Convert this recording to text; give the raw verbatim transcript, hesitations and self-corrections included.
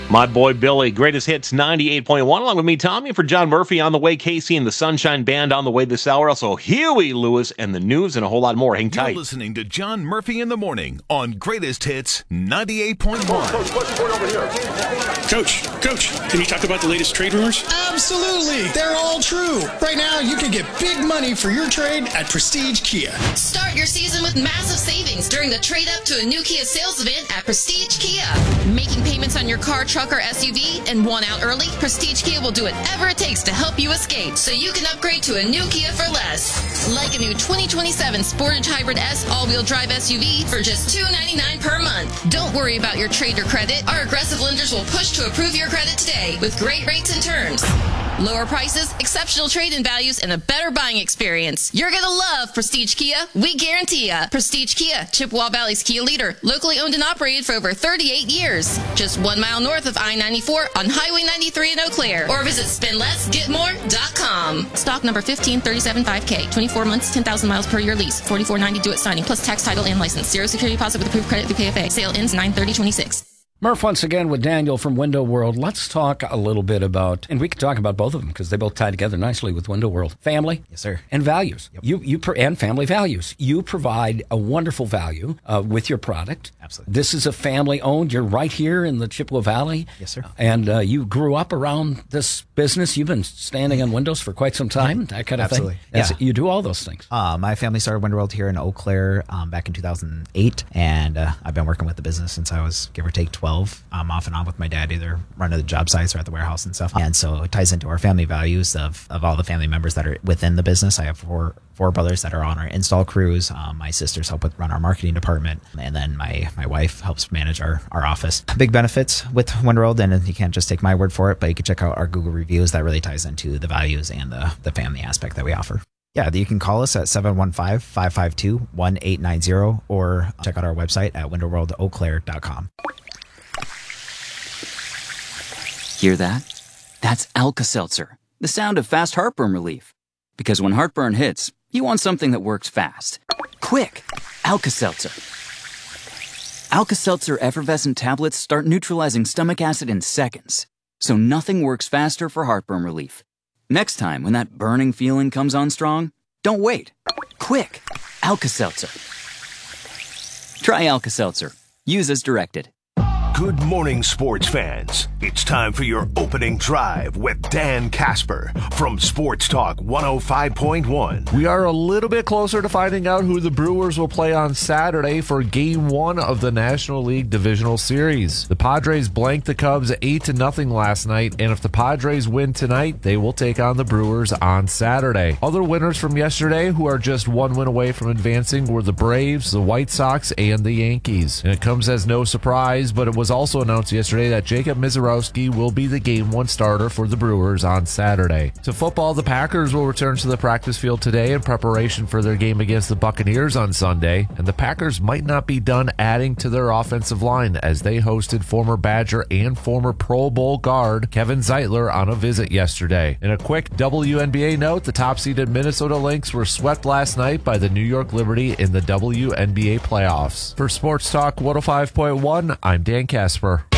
My boy Billy, Greatest Hits ninety-eight point one, along with me, Tommy, for John Murphy on the way, Casey and the Sunshine Band on the way this hour, also Huey Lewis and the news and a whole lot more. Hang tight. You're listening to John Murphy in the Morning on Greatest Hits ninety-eight point one. Coach, what's going over here? Coach, Coach, can you talk about the latest trade rumors? Absolutely. They're all true. Right now, you can get big money for your trade at Prestige Kia. Start your season with massive savings during the trade up to a new Kia sales event at Prestige Kia. Making payments on your car, truck, or S U V and want out early? Prestige Kia will do whatever it takes to help you escape so you can upgrade to a new Kia for less. Like a new twenty twenty-seven Sportage Hybrid S all-wheel drive S U V for just two hundred ninety-nine dollars per month. Don't worry about your trade or credit. Our aggressive lenders will push to approve your credit today with great rates and terms. Lower prices, exceptional trade-in values, and a better buying experience. You're going to love Prestige Kia. We guarantee ya. Prestige Kia, Chippewa Valley's Kia leader. Locally owned and operated for over thirty-eight years. Just one mile north of I ninety-four on Highway ninety-three in Eau Claire. Or visit spend less get more dot com. Stock number fifteen thirty-seven five K. twenty-four months, ten thousand miles per year lease. forty-four ninety due at signing, plus tax, title, and license. Zero security deposit with approved credit through K F A. Sale ends nine thirty twenty-six. Murph once again with Daniel from Window World. Let's talk a little bit about, and we can talk about both of them because they both tie together nicely with Window World. Family, yes, sir, and values. Yep. You you and family values. You provide a wonderful value uh, with your product. Absolutely. This is a family owned. You're right here in the Chippewa Valley. Yes, sir. And uh, you grew up around this business. You've been standing on windows for quite some time. That kind of Absolutely. thing. Yeah. You do all those things. Uh, my family started Window World here in Eau Claire um, back in two thousand eight, and uh, I've been working with the business since I was give or take twelve. Um, off and on with my dad, either running the job sites or at the warehouse and stuff. And so it ties into our family values of, of all the family members that are within the business. I have four four brothers that are on our install crews. Um, my sisters help with run our marketing department, and then my my wife helps manage our, our office. Big benefits with Window World, and you can't just take my word for it, but you can check out our Google reviews. That really ties into the values and the, the family aspect that we offer. Yeah, you can call us at seven one five, five five two, one eight nine zero or check out our website at window world eau claire dot com. Hear that? That's Alka-Seltzer, the sound of fast heartburn relief. Because when heartburn hits, you want something that works fast. Quick! Alka-Seltzer. Alka-Seltzer effervescent tablets start neutralizing stomach acid in seconds, so nothing works faster for heartburn relief. Next time when that burning feeling comes on strong, don't wait. Quick! Alka-Seltzer. Try Alka-Seltzer. Use as directed. Good morning, sports fans. It's time for your opening drive with Dan Casper from Sports Talk one oh five point one. We are a little bit closer to finding out who the Brewers will play on Saturday for Game one of the National League Divisional Series. The Padres blanked the Cubs eight to nothing last night, and if the Padres win tonight, they will take on the Brewers on Saturday. Other winners from yesterday who are just one win away from advancing were the Braves, the White Sox, and the Yankees. And it comes as no surprise, but it was also announced yesterday that Jacob Misiorowski will be the Game one starter for the Brewers on Saturday. To football, the Packers will return to the practice field today in preparation for their game against the Buccaneers on Sunday, and the Packers might not be done adding to their offensive line as they hosted former Badger and former Pro Bowl guard Kevin Zeitler on a visit yesterday. In a quick W N B A note, the top-seeded Minnesota Lynx were swept last night by the New York Liberty in the W N B A playoffs. For Sports Talk one oh five point one, I'm Dan Casper.